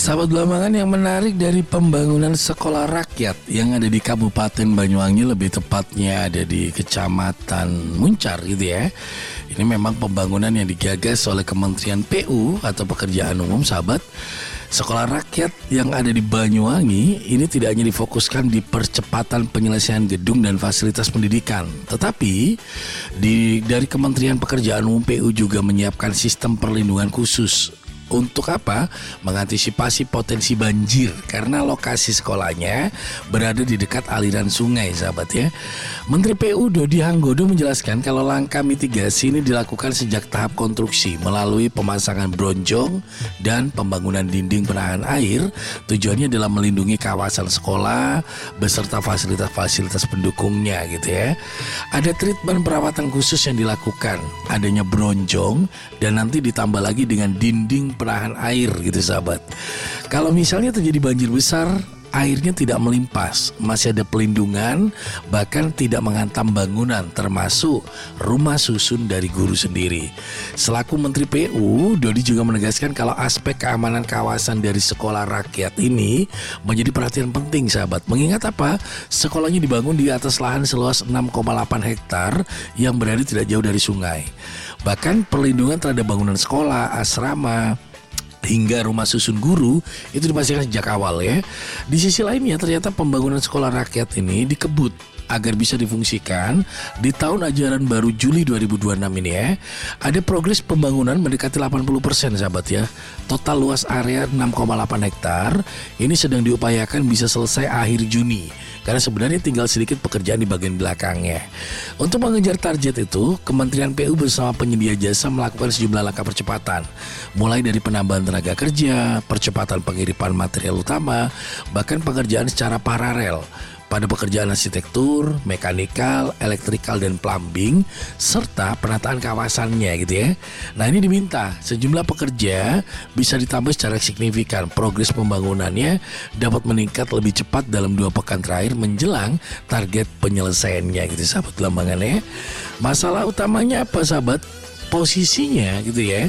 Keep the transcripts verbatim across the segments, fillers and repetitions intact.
Sahabat Belambangan, yang menarik dari pembangunan sekolah rakyat yang ada di Kabupaten Banyuwangi, lebih tepatnya ada di Kecamatan Muncar gitu ya. Ini memang pembangunan yang digagas oleh Kementerian P U atau Pekerjaan Umum, sahabat. Sekolah rakyat yang ada di Banyuwangi ini tidak hanya difokuskan di percepatan penyelesaian gedung dan fasilitas pendidikan, tetapi di, dari Kementerian Pekerjaan Umum P U juga menyiapkan sistem perlindungan khusus. Untuk apa? Mengantisipasi potensi banjir karena lokasi sekolahnya berada di dekat aliran sungai, sahabat ya. Menteri P U Dodi Hanggodo menjelaskan kalau langkah mitigasi ini dilakukan sejak tahap konstruksi melalui pemasangan bronjong dan pembangunan dinding penahan air. Tujuannya adalah melindungi kawasan sekolah beserta fasilitas-fasilitas pendukungnya gitu ya. Ada treatment perawatan khusus yang dilakukan, adanya bronjong dan nanti ditambah lagi dengan dinding penahan air gitu, sahabat. Kalau misalnya terjadi banjir besar, airnya tidak melimpas, masih ada pelindungan, bahkan tidak menghantam bangunan, termasuk rumah susun dari guru sendiri. Selaku Menteri P U, Dodi juga menegaskan kalau aspek keamanan kawasan dari sekolah rakyat ini menjadi perhatian penting, sahabat. Mengingat apa? Sekolahnya dibangun di atas lahan seluas enam koma delapan hektar yang berada tidak jauh dari sungai. Bahkan perlindungan terhadap bangunan sekolah, asrama, hingga rumah susun guru itu dipastikan sejak awal ya. Di sisi lainnya ternyata pembangunan sekolah rakyat ini dikebut agar bisa difungsikan di tahun ajaran baru Juli dua ribu dua puluh enam ini ya. Ada progres pembangunan mendekati delapan puluh persen, sahabat ya. Total luas area enam koma delapan hektar ini sedang diupayakan bisa selesai akhir Juni, karena sebenarnya tinggal sedikit pekerjaan di bagian belakangnya. Untuk mengejar target itu, Kementerian P U bersama penyedia jasa melakukan sejumlah langkah percepatan, mulai dari penambahan tenaga kerja, percepatan pengiriman material utama, bahkan pengerjaan secara paralel pada pekerjaan arsitektur, mekanikal, elektrikal, dan plumbing, serta penataan kawasannya gitu ya. Nah, ini diminta sejumlah pekerja bisa ditambah secara signifikan. Progres pembangunannya dapat meningkat lebih cepat dalam dua pekan terakhir menjelang target penyelesaiannya gitu, sahabat Belambangan ya. Masalah utamanya apa, sahabat? Posisinya gitu ya.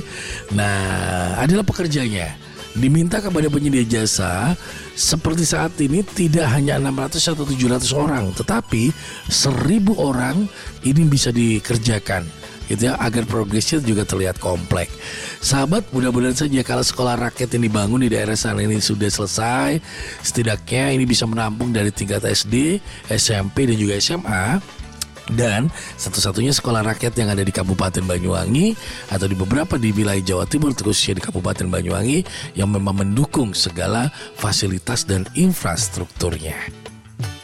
Nah, adalah pekerjanya. Diminta kepada penyedia jasa seperti saat ini tidak hanya enam ratus atau tujuh ratus orang, tetapi seribu orang ini bisa dikerjakan gitu ya, agar progresnya juga terlihat kompleks. Sahabat, mudah-mudahan saja kalau sekolah rakyat yang dibangun di daerah sana ini sudah selesai, setidaknya ini bisa menampung dari tingkat S D, S M P, dan juga S M A. Dan satu-satunya sekolah rakyat yang ada di Kabupaten Banyuwangi atau di beberapa di wilayah Jawa Timur, khususnya di Kabupaten Banyuwangi, yang memang mendukung segala fasilitas dan infrastrukturnya.